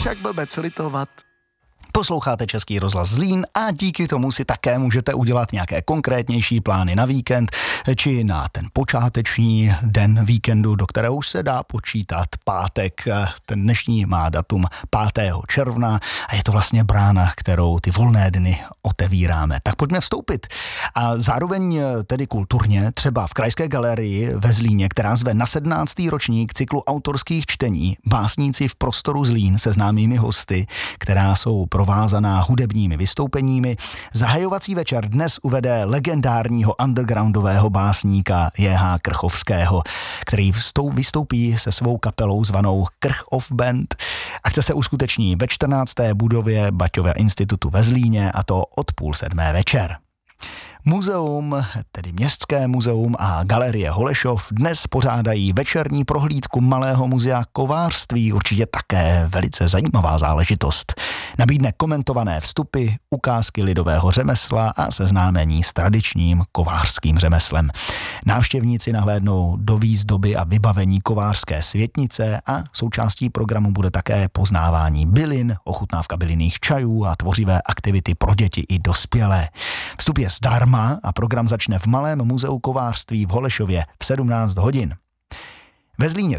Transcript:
však blbec litovat. Posloucháte Český rozhlas Zlín a díky tomu si také můžete udělat nějaké konkrétnější plány na víkend či na ten počáteční den víkendu, do kterého už se dá počítat pátek. Ten dnešní má datum 5. června a je to vlastně brána, kterou ty volné dny otevíráme. Tak pojďme vstoupit. A zároveň tedy kulturně, třeba v Krajské galerii ve Zlíně, která zve na 17. ročník cyklu autorských čtení Básníci v prostoru Zlín se známými hosty, která jsou provázaná hudebními vystoupeními. Zahajovací večer dnes uvede legendárního undergroundového básníka J.H. Krchovského, který vystoupí se svou kapelou zvanou Krchov Band a chce se uskuteční ve 14. budově Baťova institutu ve Zlíně, a to od 6:30 večer. Muzeum, tedy Městské muzeum a Galerie Holešov dnes pořádají večerní prohlídku Malého muzea kovářství, určitě také velice zajímavá záležitost. Nabídne komentované vstupy, ukázky lidového řemesla a seznámení s tradičním kovářským řemeslem. Návštěvníci nahlédnou do výzdoby a vybavení kovářské světnice a součástí programu bude také poznávání bylin, ochutnávka bylinných čajů a tvořivé aktivity pro děti i dospělé. Vstup je zdarma a program začne v Malém muzeu kovářství v Holešově v 17 hodin. Ve Zlíně